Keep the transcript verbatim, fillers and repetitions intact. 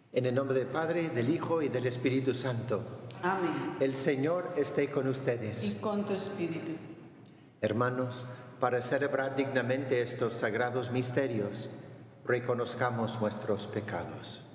En el nombre del Padre, del Hijo y del Espíritu Santo. Amén. El Señor esté con ustedes. Y con tu espíritu. Hermanos, para celebrar dignamente estos sagrados misterios, reconozcamos nuestros pecados.